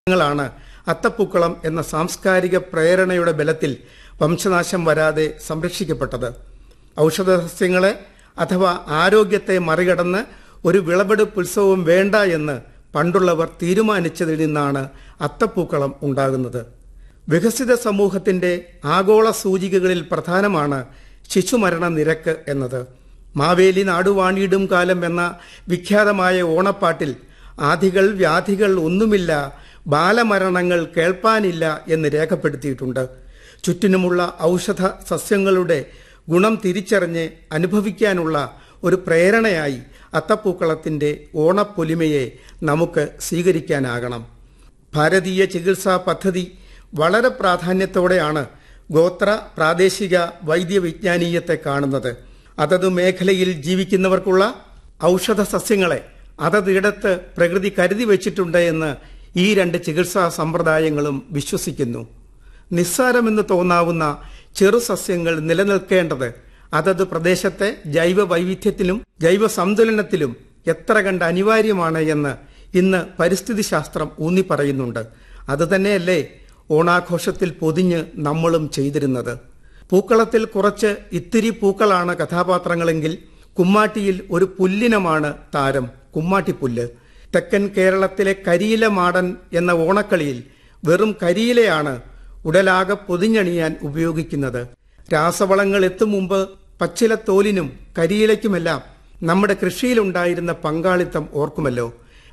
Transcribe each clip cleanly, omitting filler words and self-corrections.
ാണ് അത്തപ്പൂക്കളം എന്ന സാംസ്കാരിക പ്രേരണയുടെ ബലത്തിൽ വംശനാശം വരാതെ സംരക്ഷിക്കപ്പെട്ടത്. ഔഷധസസ്യങ്ങളെ അഥവാ ആരോഗ്യത്തെ മറികടന്ന് ഒരു വിളവെടുപ്പ് ഉത്സവം വേണ്ട എന്ന് പണ്ടുള്ളവർ തീരുമാനിച്ചതിൽ നിന്നാണ് അത്തപ്പൂക്കളം ഉണ്ടാകുന്നത്. വികസിത സമൂഹത്തിന്റെ ആഗോള സൂചികകളിൽ പ്രധാനമാണ് ശിശുമരണ നിരക്ക് എന്നത്. മാവേലി നാടുവാണിയിടും കാലം എന്ന വിഖ്യാതമായ ഓണപ്പാട്ടിൽ ആധികൾ വ്യാധികൾ ഒന്നുമില്ല, ബാലമരണങ്ങൾ കേൾപ്പാനില്ല എന്ന് രേഖപ്പെടുത്തിയിട്ടുണ്ട്. ചുറ്റിനുമുള്ള ഔഷധ സസ്യങ്ങളുടെ ഗുണം തിരിച്ചറിഞ്ഞ് അനുഭവിക്കാനുള്ള ഒരു പ്രേരണയായി അത്തപ്പൂക്കളത്തിന്റെ ഓണപ്പൊലിമയെ നമുക്ക് സ്വീകരിക്കാനാകണം. ഭാരതീയ ചികിത്സാ പദ്ധതി വളരെ പ്രാധാന്യത്തോടെയാണ് ഗോത്ര പ്രാദേശിക വൈദ്യവിജ്ഞാനീയത്തെ കാണുന്നത്. അതത് മേഖലയിൽ ജീവിക്കുന്നവർക്കുള്ള ഔഷധ സസ്യങ്ങളെ അതതിടത്ത് പ്രകൃതി കരുതി വച്ചിട്ടുണ്ട് എന്ന് ഈ രണ്ട് ചികിത്സാ സമ്പ്രദായങ്ങളും വിശ്വസിക്കുന്നു. നിസ്സാരമെന്ന് തോന്നാവുന്ന ചെറുസസ്യങ്ങൾ നിലനിൽക്കേണ്ടത് അതത് പ്രദേശത്തെ ജൈവ വൈവിധ്യത്തിലും ജൈവ സന്തുലനത്തിലും എത്ര കണ്ട് അനിവാര്യമാണ് എന്ന് ഇന്ന് പരിസ്ഥിതി ശാസ്ത്രം ഊന്നി പറയുന്നുണ്ട്. അതുതന്നെയല്ലേ ഓണാഘോഷത്തിൽ പൊതിഞ്ഞ് നമ്മളും ചെയ്തിരുന്നത്. പൂക്കളത്തിൽ കുറച്ച് ഇത്തിരി പൂക്കളാണ് കഥാപാത്രങ്ങളെങ്കിൽ കുമ്മാട്ടിയിൽ ഒരു പുല്ലിനമാണ് താരം, കുമ്മാട്ടിപ്പുല്ല്. തെക്കൻ കേരളത്തിലെ കരിയില മാടൻ എന്ന ഓണക്കളിയിൽ വെറും കരിയിലയാണ് ഉടലാകെ പൊതിഞ്ഞണിയാൻ ഉപയോഗിക്കുന്നത്. രാസവളങ്ങൾ എത്തും മുമ്പ് പച്ചിലത്തോലിനും കരിയിലയ്ക്കുമെല്ലാം നമ്മുടെ കൃഷിയിലുണ്ടായിരുന്ന പങ്കാളിത്തം ഓർക്കുമല്ലോ.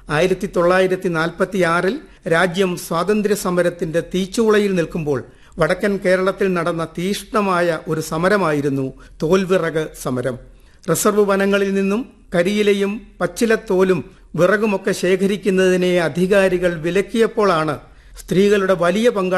1946 രാജ്യം സ്വാതന്ത്ര്യ സമരത്തിന്റെ തീച്ചൂളയിൽ നിൽക്കുമ്പോൾ വടക്കൻ കേരളത്തിൽ നടന്ന തീഷ്ണമായ ഒരു സമരമായിരുന്നു തോൽവിറക് സമരം. റിസർവ് വനങ്ങളിൽ നിന്നും കരിയിലയും പച്ചിലത്തോലും വിറകുമൊക്കെ ശേഖരിക്കുന്നതിനെ അധികാരികൾ വിലക്കിയപ്പോഴാണ് സ്ത്രീകളുടെ വലിയ പങ്കാളിത്തം